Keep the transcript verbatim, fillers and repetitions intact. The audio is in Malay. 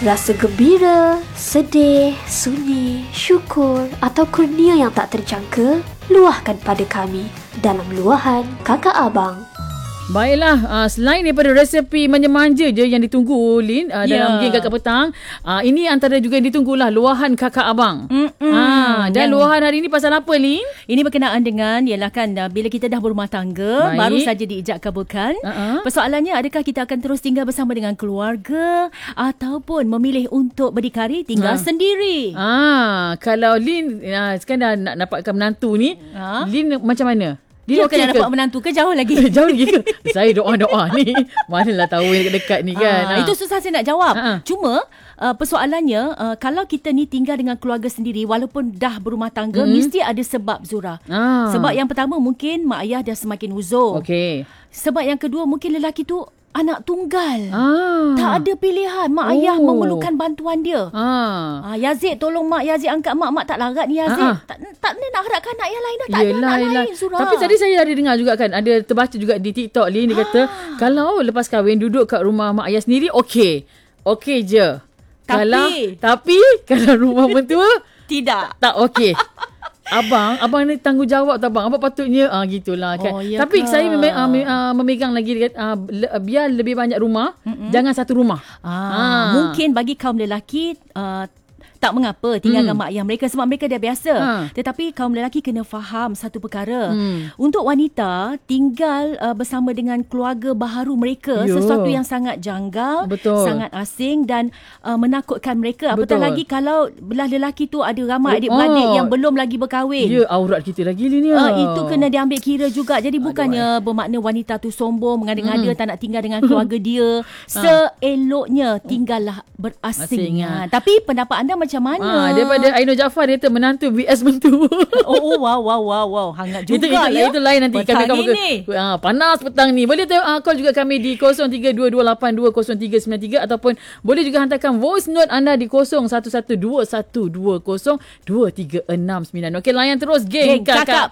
Rasa gembira, sedih, sunyi, syukur atau kurnia yang tak terjangka, luahkan pada kami dalam luahan Kakak Abang. Baiklah, uh, selain daripada resepi manja-manja je yang ditunggu Lin uh, yeah. dalam Geng Kakak Petang, uh, ini antara juga yang ditunggulah luahan Kakak Abang. Ah, dan yang luahan hari ini pasal apa, Lin? Ini berkenaan dengan ialah kan bila kita dah berumah tangga, Baik. baru saja diijak kabulkan. Uh-huh. Persoalannya, adakah kita akan terus tinggal bersama dengan keluarga ataupun memilih untuk berdikari tinggal uh. sendiri? Ah, kalau Lin uh, sekarang dah nak dapatkan menantu ni, uh. Lin macam mana? Dia okay kena dapat menantu ke jauh lagi? Jauh lagi ke? Saya doa-doa ni. Manalah tahu yang dekat-dekat ni kan. Ah, ha. Itu susah saya nak jawab. Ha. Cuma uh, persoalannya uh, kalau kita ni tinggal dengan keluarga sendiri walaupun dah berumah tangga, mm-hmm. mesti ada sebab, Zura. Ah. Sebab yang pertama mungkin mak ayah dah semakin uzur. Okey. Sebab yang kedua mungkin lelaki tu anak tunggal. Ah. Tak ada pilihan. Mak Oh. ayah memerlukan bantuan dia. Ah. Ah, Yazid tolong mak Yazid angkat mak. Mak tak larat ni Yazid. Ah. Tak, tak ni nak harapkan anak yang lain dah. Tak Yelah, ada anak yelah. lain, Surah. Tapi tadi saya ada dengar juga kan, ada terbaca juga di TikTok Lin, dia kata kalau lepas kahwin duduk kat rumah mak ayah sendiri, okey. Okey je. Tapi- Kalau tapi kalau rumah mentua tidak. tak okey. Abang, abang ni tanggungjawab tak abang? Abang patutnya ah gitulah kan. Oh, ya Tapi ke? saya mem- uh, mem- uh, memegang lagi uh, le- biar lebih banyak rumah, mm-mm. jangan satu rumah. Ah, Ah. Mungkin bagi kaum lelaki uh, tak mengapa tinggal dengan Hmm. mak ayah mereka sebab mereka dah biasa. Ha. Tetapi kaum lelaki kena faham satu perkara. Hmm. Untuk wanita tinggal uh, bersama dengan keluarga baharu mereka, Yo. sesuatu yang sangat janggal, Betul. sangat asing dan uh, menakutkan mereka. Apatah Betul. lagi kalau belah lelaki tu ada ramai adik-beradik Oh. yang belum lagi berkahwin. Ya, aurat kita lagi Lin ya. Uh, itu kena diambil kira juga. Jadi bukannya bermakna wanita tu sombong, mengada-ngada Mm. tak nak tinggal dengan keluarga dia. Seeloknya tinggallah berasingan. Tapi pendapat anda macam mana? Ah, daripada Aino Jaafar dia kata menantu V S mentua. Oh, oh wow wow wow wow hangat juga Itu, itu, ya. itu lain nanti petang kami akan ini. ah, panas petang ni. Boleh uh, call juga kami di kosong tiga dua dua lapan dua kosong tiga sembilan tiga ataupun boleh juga hantarkan voice note anda di kosong satu satu dua satu dua kosong dua tiga enam sembilan. Okey, layan terus Geng Geng Kakak Kakak